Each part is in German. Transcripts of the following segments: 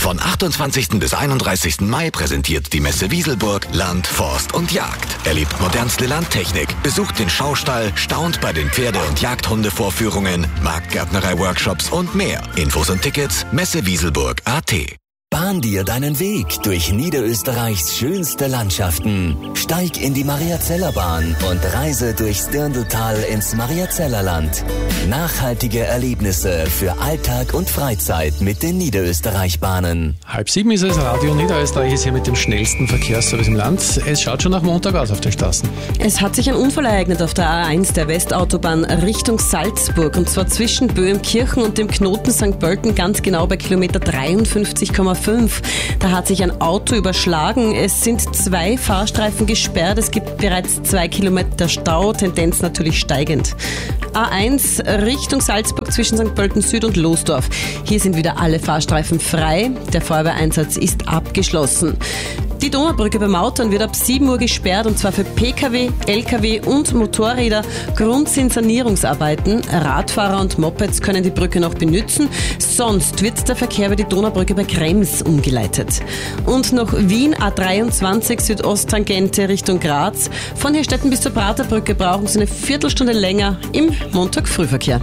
Von 28. bis 31. Mai präsentiert die Messe Wieselburg Land, Forst und Jagd. Erlebt modernste Landtechnik, besucht den Schaustall, staunt bei den Pferde- und Jagdhundevorführungen, Marktgärtnerei-Workshops und mehr. Infos und Tickets messewieselburg.at. Bahn dir deinen Weg durch Niederösterreichs schönste Landschaften. Steig in die Mariazellerbahn und reise durchs Dirndltal ins Mariazellerland. Nachhaltige Erlebnisse für Alltag und Freizeit mit den Niederösterreich-Bahnen. 6:30 ist es, Radio Niederösterreich ist hier mit dem schnellsten Verkehrsservice im Land. Es schaut schon nach Montag aus auf den Straßen. Es hat sich ein Unfall ereignet auf der A1 der Westautobahn Richtung Salzburg, und zwar zwischen Böhmkirchen und dem Knoten St. Pölten, ganz genau bei Kilometer 53,5. Da hat sich ein Auto überschlagen. Es sind 2 Fahrstreifen gesperrt. Es gibt bereits 2 Kilometer Stau, Tendenz natürlich steigend. A1 Richtung Salzburg zwischen St. Pölten Süd und Losdorf. Hier sind wieder alle Fahrstreifen frei. Der Feuerwehreinsatz ist abgeschlossen. Die Donaubrücke bei Mautern wird ab 7 Uhr gesperrt, und zwar für Pkw, Lkw und Motorräder. Grund sind Sanierungsarbeiten. Radfahrer und Mopeds können die Brücke noch benützen. Sonst wird der Verkehr über die Donaubrücke bei Krems umgeleitet. Und noch Wien A23 Südosttangente Richtung Graz. Von Hirstetten bis zur Praterbrücke brauchen Sie eine Viertelstunde länger im Montagfrühverkehr.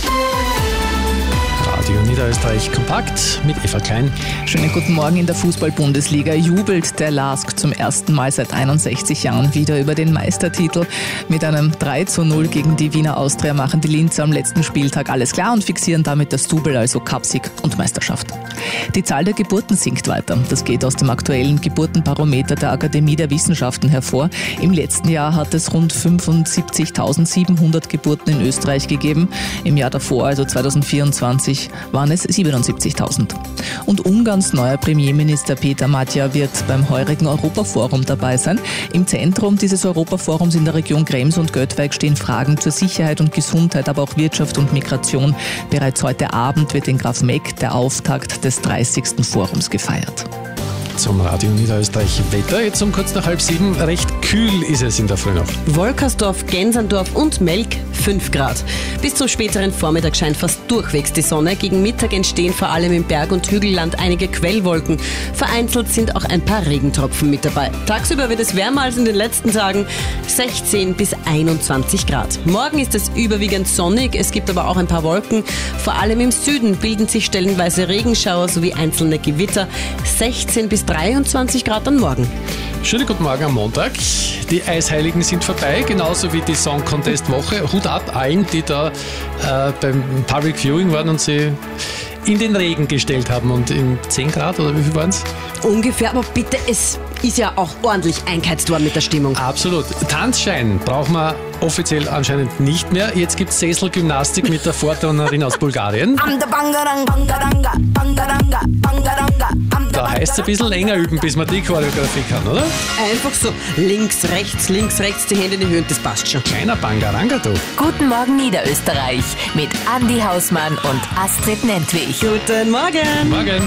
Radio Niederösterreich kompakt mit Eva Klein. Schönen guten Morgen. In der Fußball-Bundesliga jubelt der LASK zum ersten Mal seit 61 Jahren wieder über den Meistertitel. Mit einem 3:0 gegen die Wiener Austria machen die Linzer am letzten Spieltag alles klar und fixieren damit das Double, also Cupsieg und Meisterschaft. Die Zahl der Geburten sinkt weiter. Das geht aus dem aktuellen Geburtenbarometer der Akademie der Wissenschaften hervor. Im letzten Jahr hat es rund 75.700 Geburten in Österreich gegeben. Im Jahr davor, also 2024, waren es 77.000. Und Ungarns neuer Premierminister Peter Matja wird beim heurigen Europaforum dabei sein. Im Zentrum dieses Europaforums in der Region Krems und Göttweig stehen Fragen zur Sicherheit und Gesundheit, aber auch Wirtschaft und Migration. Bereits heute Abend wird in Graf Meck der Auftakt des 30. Forums gefeiert. Zum Radio Niederösterreich Wetter. Jetzt um kurz nach 6:30. Recht kühl ist es in der Früh noch. Wolkersdorf, Gensandorf und Melk 5 Grad. Bis zum späteren Vormittag scheint fast durchwegs die Sonne. Gegen Mittag entstehen vor allem im Berg- und Hügelland einige Quellwolken. Vereinzelt sind auch ein paar Regentropfen mit dabei. Tagsüber wird es wärmer als in den letzten Tagen. 16 bis 21 Grad. Morgen ist es überwiegend sonnig. Es gibt aber auch ein paar Wolken. Vor allem im Süden bilden sich stellenweise Regenschauer sowie einzelne Gewitter. 16 bis 23 Grad am Morgen. Schönen guten Morgen am Montag. Die Eisheiligen sind vorbei, genauso wie die Song Contest Woche. Hut ab allen, die da beim Public Viewing waren und sie in den Regen gestellt haben. Und in 10 Grad, oder wie viel waren es? Ungefähr, aber bitte, es ist ja auch ordentlich eingeheizt worden mit der Stimmung. Absolut. Tanzschein brauchen wir offiziell anscheinend nicht mehr. Jetzt gibt es Sesselgymnastik mit der Vorturnerin aus Bulgarien. Da heißt es ein bisschen länger üben, bis man die Choreografie kann, oder? Einfach so links, rechts, die Hände in die Höhe, das passt schon. Kleiner Bangaranga, du. Guten Morgen Niederösterreich mit Andi Hausmann und Astrid Nentwich. Guten Morgen. Morgen.